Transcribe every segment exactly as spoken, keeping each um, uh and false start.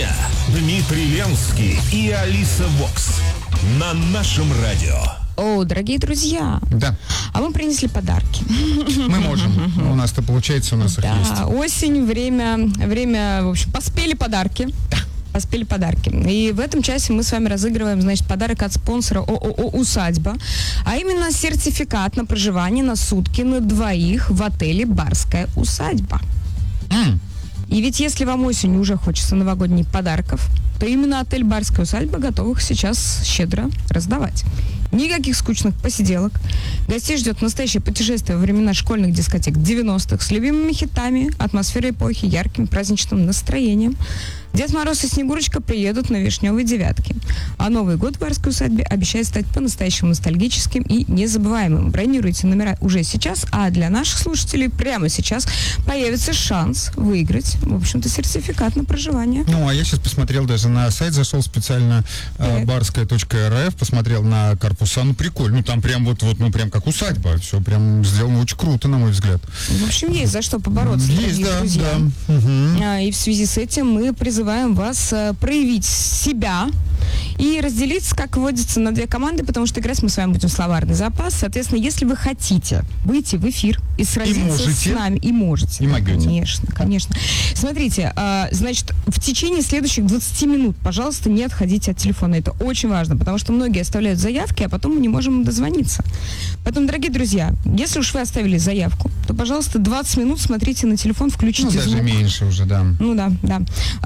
дня Дмитрий Ленский и Алиса Вокс на нашем радио. О, дорогие друзья. Да. А мы принесли подарки. Мы можем. У нас-то получается, у нас их есть. Да, осень, время, время, в общем, поспели подарки. Поспели подарки. И в этом часе мы с вами разыгрываем, значит, подарок от спонсора ООО «Усадьба», а именно сертификат на проживание на сутки на двоих в отеле «Барская усадьба». Mm. И ведь если вам осенью уже хочется новогодних подарков, то именно отель «Барская усадьба» готов их сейчас щедро раздавать. Никаких скучных посиделок. Гостей ждет настоящее путешествие во времена школьных дискотек девяностых с любимыми хитами, атмосферой эпохи, ярким праздничным настроением. Дед Мороз и Снегурочка приедут на вишневой девятке. А Новый год в Барской усадьбе обещает стать по-настоящему ностальгическим и незабываемым. Бронируйте номера уже сейчас, а для наших слушателей прямо сейчас появится шанс выиграть, в общем-то, сертификат на проживание. Ну, а я сейчас посмотрел даже на сайт, зашел специально э, барская точка эр эф, посмотрел на корпуса, ну, прикольно. Ну, там прям вот, вот, ну, прям как усадьба. Все прям сделано очень круто, на мой взгляд. В общем, есть за что побороться, есть, дорогие да, друзья. да. Угу. А, и в связи с этим мы призываем вас э, проявить себя и разделиться, как водится, на две команды, потому что играть мы с вами будем в словарный запас. Соответственно, если вы хотите выйти в эфир и сразиться и с нами, и можете. И могете. Конечно, конечно. Смотрите, э, значит, в течение следующих двадцати минут, пожалуйста, не отходите от телефона. Это очень важно, потому что многие оставляют заявки, а потом мы не можем им дозвониться. Поэтому, дорогие друзья, если уж вы оставили заявку, то, пожалуйста, двадцать минут смотрите на телефон, включите Ну, даже звук. меньше уже, да. Ну да, да.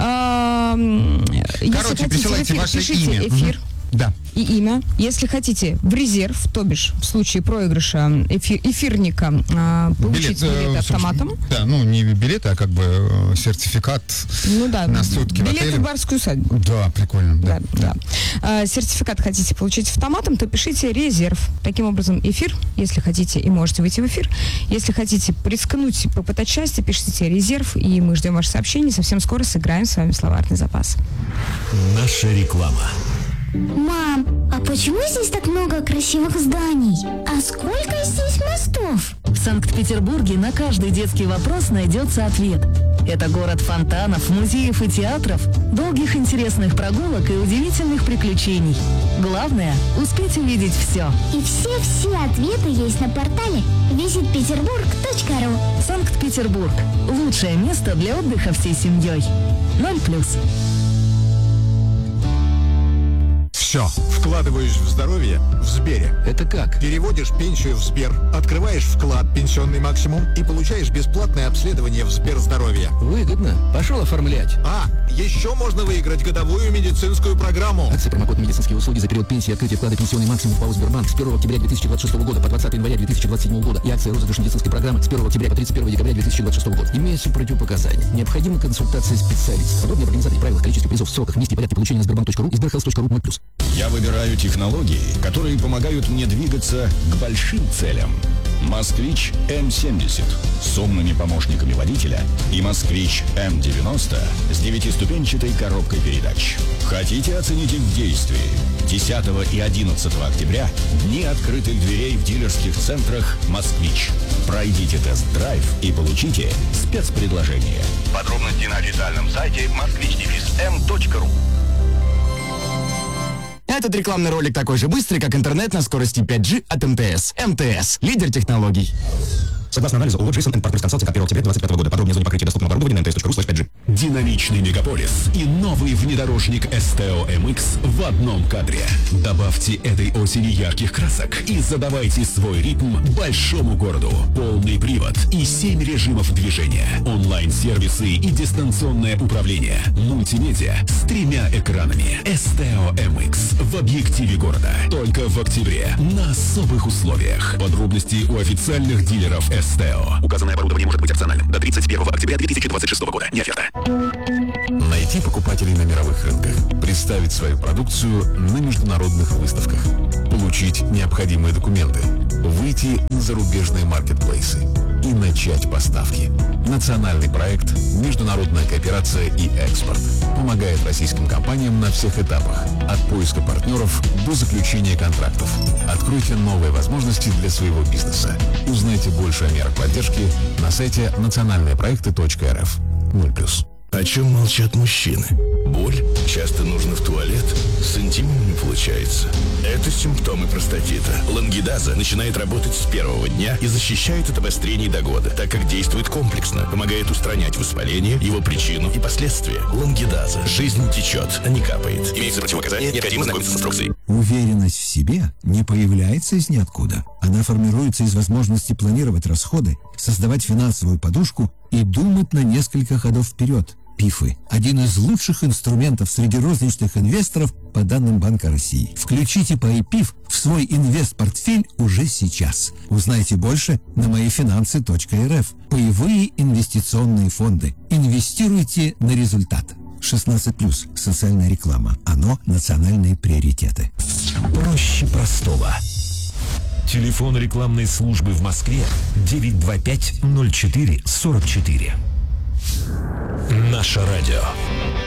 А, если Короче, хотите присылайте в эфир, ваше пишите имя. эфир. Угу. Да. И имя. Если хотите в резерв, то бишь в случае проигрыша эфир, эфирника а, получить билет, билет автоматом. Да, ну не билеты, а как бы э, сертификат ну, да, на сутки в отеле. Билеты в Барскую усадьбу. Да, прикольно. Да, да, да. А, сертификат хотите получить автоматом, то пишите резерв. Таким образом, эфир, если хотите и можете выйти в эфир. Если хотите рискнуть и попытать счастье, пишите резерв, и мы ждем ваше сообщение. Совсем скоро сыграем с вами словарный запас. Наша реклама. Мам, а почему здесь так много красивых зданий? А сколько здесь мостов? В Санкт-Петербурге на каждый детский вопрос найдется ответ. Это город фонтанов, музеев и театров, долгих интересных прогулок и удивительных приключений. Главное – успеть увидеть все. И все-все ответы есть на портале визит петербург точка ру. Санкт-Петербург – лучшее место для отдыха всей семьей. Ноль плюс. Все. Вкладываешь в здоровье в Сбере. Это как? Переводишь пенсию в Сбер, открываешь вклад «Пенсионный максимум» и получаешь бесплатное обследование в Сберздоровье. Выгодно. Пошел оформлять. А, еще можно выиграть годовую медицинскую программу. Акция промокод «Медицинские услуги» за период пенсии и открытия вклада «Пенсионный максимум» по Сбербанк с первого октября две тысячи двадцать шестого года по двадцатое января две тысячи двадцать седьмого года и акция розыгрыш медицинской программы с первого октября по тридцать первого декабря две тысячи двадцать шестого года. Имеются противопоказания. Необходима консультация специалиста. Подробнее об организации, правилах, количестве призов, сроках, месте и порядке получения на сбербанк точка ру и сберхелс точка ру. Я выбираю технологии, которые помогают мне двигаться к большим целям. «Москвич эм семьдесят» с умными помощниками водителя и «Москвич эм девяносто» с девятиступенчатой коробкой передач. Хотите оценить их в действии? десятого и одиннадцатого октября дни открытых дверей в дилерских центрах «Москвич». Пройдите тест-драйв и получите спецпредложение. Подробности на официальном сайте москвич эм точка ру. Этот рекламный ролик такой же быстрый, как интернет на скорости пять джи от эм тэ эс. эм тэ эс – лидер технологий. Согласно анализу ООО «Джейсон энд Партнерс Консалтинг» от первого октября двадцать пятого года. Подробнее о зоне покрытия доступного оборудования на эм тэ эс точка ру слэш пять джи. Динамичный мегаполис и новый внедорожник эс тэ о эм икс в одном кадре. Добавьте этой осени ярких красок и задавайте свой ритм большому городу. Полный привод и семь режимов движения. Онлайн-сервисы и дистанционное управление. Мультимедиа с тремя экранами. эс тэ о эм икс в объективе города. Только в октябре на особых условиях. Подробности у официальных дилеров эс тэ о. Указанное оборудование может быть опциональным до тридцать первого октября две тысячи двадцать шестого года. Не оферта. Найти покупателей на мировых рынках, представить свою продукцию на международных выставках, получить необходимые документы, выйти на зарубежные маркетплейсы и начать поставки. Национальный проект «Международная кооперация и экспорт» помогает российским компаниям на всех этапах, от поиска партнеров до заключения контрактов. Откройте новые возможности для своего бизнеса. Узнайте больше о мерах поддержки на сайте национальные проекты точка эр эф. ноль плюс. О чем молчат мужчины? Боль? Часто нужно в туалет? С интимом не получается. Это симптомы простатита. Лангидаза начинает работать с первого дня и защищает от обострений до года, так как действует комплексно, помогает устранять воспаление, его причину и последствия. Лангидаза. Жизнь течет, а не капает. Имеются противопоказания, необходимо знакомиться с инструкцией. Уверенность в себе не появляется из ниоткуда. Она формируется из возможности планировать расходы, создавать финансовую подушку и думать на несколько ходов вперед. ПИФы – один из лучших инструментов среди розничных инвесторов по данным Банка России. Включите ПАИ-ПИФ в свой инвест-портфель уже сейчас. Узнайте больше на моифинансы точка эр эф. Паевые инвестиционные фонды. Инвестируйте на результат. шестнадцать плюс. Социальная реклама. Оно – национальные приоритеты. Проще простого. Телефон рекламной службы в Москве девять два пять ноль четыре сорок четыре. Наше радио.